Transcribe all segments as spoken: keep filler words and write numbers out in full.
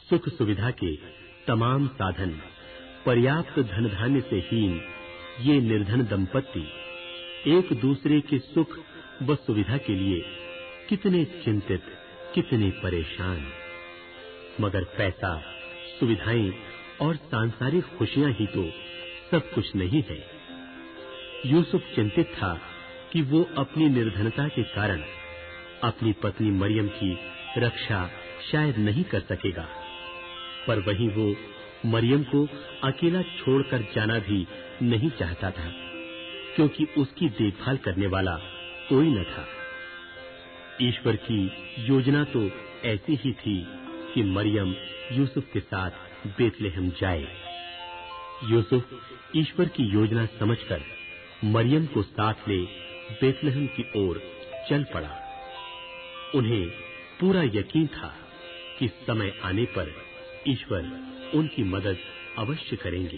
सुख सुविधा के तमाम साधन, पर्याप्त धन धान्य से हीन ये निर्धन दंपत्ति एक दूसरे के सुख व सुविधा के लिए कितने चिंतित, कितने परेशान। मगर पैसा, सुविधाएं और सांसारिक खुशियां ही तो सब कुछ नहीं है। यूसुफ चिंतित था कि वो अपनी निर्धनता के कारण अपनी पत्नी मरियम की रक्षा शायद नहीं कर सकेगा, पर वहीं वो मरियम को अकेला छोड़कर जाना भी नहीं चाहता था, क्योंकि उसकी देखभाल करने वाला कोई न था। ईश्वर की योजना तो ऐसी ही थी कि मरियम यूसुफ के साथ बेतलेहम जाए। यूसुफ ईश्वर की योजना समझकर मरियम को साथ ले बेतलेहम की ओर चल पड़ा। उन्हें पूरा यकीन था कि समय आने पर ईश्वर उनकी मदद अवश्य करेंगे।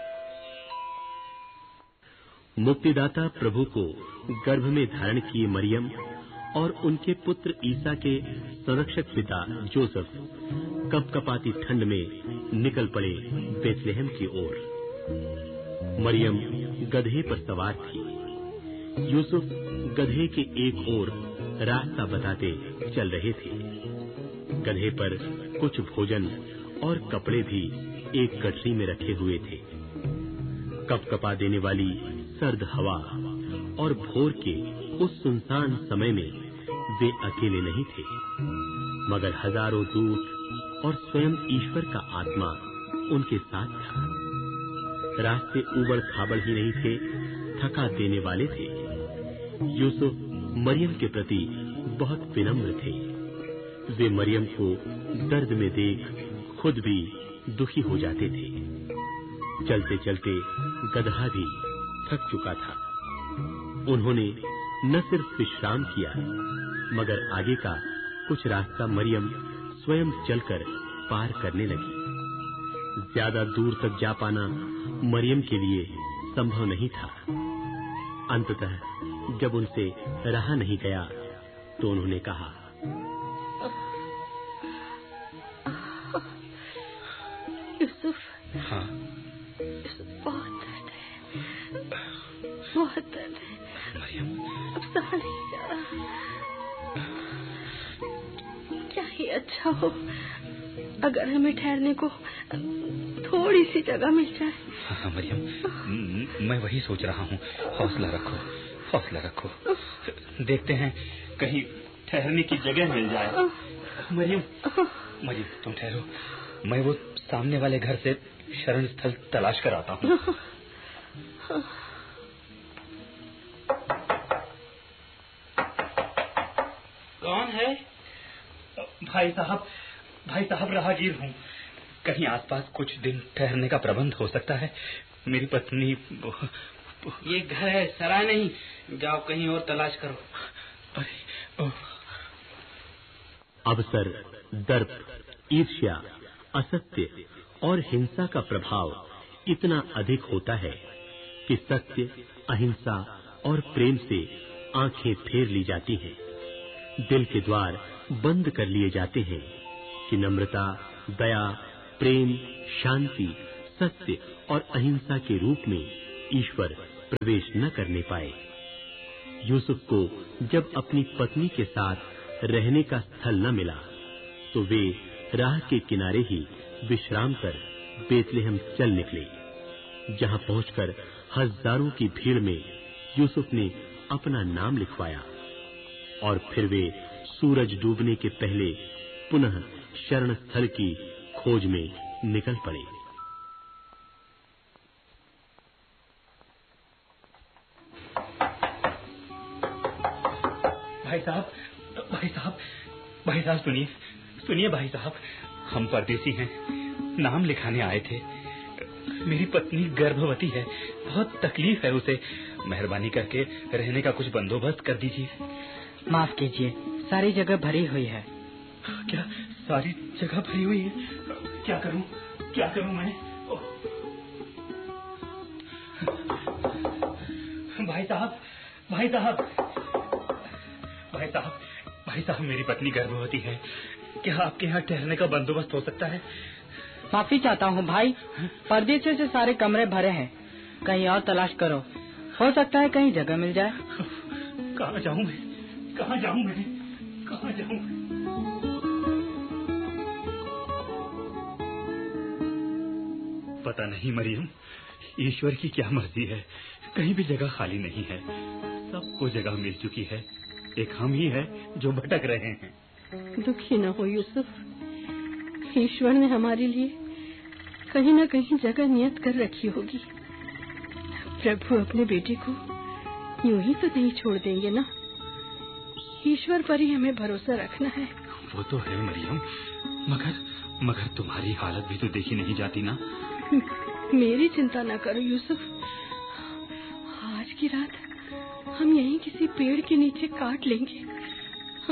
मुक्तिदाता प्रभु को गर्भ में धारण किए मरियम और उनके पुत्र ईसा के संरक्षक पिता जोसेफ कपकपाती ठंड में निकल पड़े बेतलेहम की ओर। मरियम गधे पर सवार थी। यूसुफ गधे के एक ओर रास्ता बताते चल रहे थे। गधे पर कुछ भोजन और कपड़े भी एक गठरी में रखे हुए थे। कपकपा देने वाली सर्द हवा और भोर के उस सुनसान समय में वे अकेले नहीं थे, मगर हजारों दूत और स्वयं ईश्वर का आत्मा उनके साथ था। रास्ते उबड़ खाबड़ ही नहीं थे, थका देने वाले थे। यूसुफ मरियम के प्रति बहुत विनम्र थे। वे मरियम को दर्द में देख खुद भी दुखी हो जाते थे। चलते चलते गधा भी थक चुका था। उन्होंने न सिर्फ विश्राम किया, मगर आगे का कुछ रास्ता मरियम स्वयं चलकर पार करने लगी। ज्यादा दूर तक जा पाना मरियम के लिए संभव नहीं था। अंततः जब उनसे रहा नहीं गया तो उन्होंने कहा, यूसुफ, हाँ, बहुत दर्द है, बहुत दर्द है मरियम। अब सहा नहीं जा रहा। क्या ही अच्छा हो अगर हमें ठहरने को थोड़ी सी जगह मिल जाए। हाँ मरियम, मैं वही सोच रहा हूँ। हौसला रखो, हौसला रखो। देखते हैं कहीं ठहरने की जगह मिल जाए। मरियम, मरियम तुम ठहरो, मैं वो सामने वाले घर से शरण स्थल तलाश कर आता हूँ। कौन है? भाई साहब, भाई साहब राहगीर हूँ। कहीं आसपास कुछ दिन ठहरने का प्रबंध हो सकता है? मेरी पत्नी। ये घर है, सराय नहीं। जाओ कहीं और तलाश करो। अरे, अवसर, दर्प, ईर्ष्या, असत्य और हिंसा का प्रभाव इतना अधिक होता है कि सत्य, अहिंसा और प्रेम से आंखें फेर ली जाती हैं। दिल के द्वार बंद कर लिए जाते हैं कि नम्रता, दया, प्रेम, शांति, सत्य और अहिंसा के रूप में ईश्वर प्रवेश न करने पाए। यूसुफ को जब अपनी पत्नी के साथ रहने का स्थल न मिला तो वे राह के किनारे ही विश्राम कर बेतलेहम चल निकले। जहां पहुंचकर हजारों की भीड़ में यूसुफ ने अपना नाम लिखवाया और फिर वे सूरज डूबने के पहले पुनः शरण स्थल की खोज में निकल पड़े। भाई साहब, भाई साहब, भाई साहब सुनिए, सुनिए भाई साहब, हम परदेसी हैं, नाम लिखाने आए थे। मेरी पत्नी गर्भवती है, बहुत तकलीफ है उसे। मेहरबानी करके रहने का कुछ बंदोबस्त कर दीजिए। माफ कीजिए, सारी जगह भरी हुई है। क्या सारी जगह भरी हुई है? क्या करूं, क्या करूं मैं? भाई साहब, भाई साहब, भाई साहब, भाई साहब, मेरी पत्नी गर्भवती है। क्या आपके यहाँ ठहरने का बंदोबस्त हो सकता है? माफी चाहता हूँ भाई, परदेसी से सारे कमरे भरे हैं, कहीं और तलाश करो, हो सकता है कहीं जगह मिल जाए। कहाँ जाऊँ मैं, कहाँ जाऊँ मैं, कहाँ जाऊँ? पता नहीं मरियम, ईश्वर की क्या मर्जी है, कहीं भी जगह खाली नहीं है, सबको जगह मिल चुकी है, एक हम ही है जो भटक रहे हैं। दुखी न हो यूसुफ, ईश्वर ने हमारे लिए कहीं न कहीं जगह नियत कर रखी होगी। प्रभु अपने बेटे को यूं ही तो नहीं छोड़ देंगे ना, ईश्वर पर ही हमें भरोसा रखना है। वो तो है मरियम, मगर मगर तुम्हारी हालत भी तो देखी नहीं जाती ना। मेरी चिंता न करो यूसुफ, आज की रात हम यहीं किसी पेड़ के नीचे काट लेंगे,